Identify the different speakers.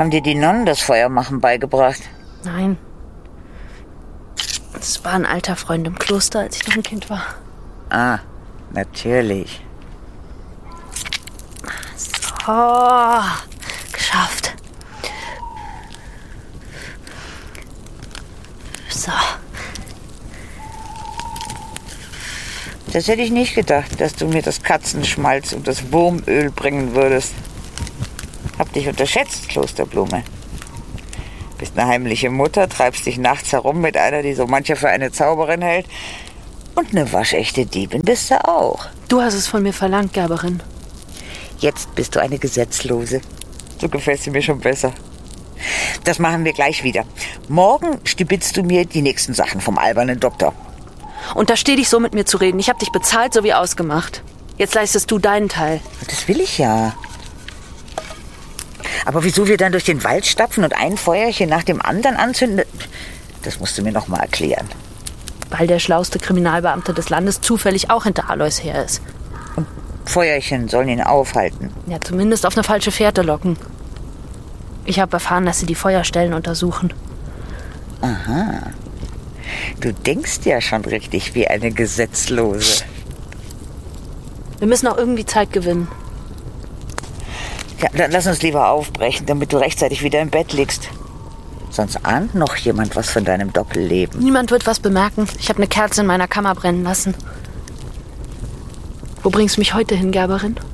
Speaker 1: Haben dir die Nonnen das Feuermachen beigebracht?
Speaker 2: Nein. Das war ein alter Freund im Kloster, als ich noch ein Kind war.
Speaker 1: Ah, natürlich.
Speaker 2: So, geschafft. So.
Speaker 1: Das hätte ich nicht gedacht, dass du mir das Katzenschmalz und das Wurmöl bringen würdest. Hab dich unterschätzt, Klosterblume. Bist eine heimliche Mutter, treibst dich nachts herum mit einer, die so mancher für eine Zauberin hält. Und eine waschechte Diebin bist du auch.
Speaker 2: Du hast es von mir verlangt, Gerberin.
Speaker 1: Jetzt bist du eine Gesetzlose. So gefällst du mir schon besser. Das machen wir gleich wieder. Morgen stibitzt du mir die nächsten Sachen vom albernen Doktor.
Speaker 2: Untersteh dich so mit mir zu reden. Ich hab dich bezahlt, so wie ausgemacht. Jetzt leistest du deinen Teil.
Speaker 1: Das will ich ja. Aber wieso wir dann durch den Wald stapfen und ein Feuerchen nach dem anderen anzünden, das musst du mir noch mal erklären.
Speaker 2: Weil der schlauste Kriminalbeamte des Landes zufällig auch hinter Alois her ist.
Speaker 1: Und Feuerchen sollen ihn aufhalten.
Speaker 2: Ja, zumindest auf eine falsche Fährte locken. Ich habe erfahren, dass sie die Feuerstellen untersuchen.
Speaker 1: Aha. Du denkst ja schon richtig wie eine Gesetzlose.
Speaker 2: Wir müssen auch irgendwie Zeit gewinnen.
Speaker 1: Ja, dann lass uns lieber aufbrechen, damit du rechtzeitig wieder im Bett liegst. Sonst ahnt noch jemand was von deinem Doppelleben.
Speaker 2: Niemand wird was bemerken. Ich habe eine Kerze in meiner Kammer brennen lassen. Wo bringst du mich heute hin, Gerberin?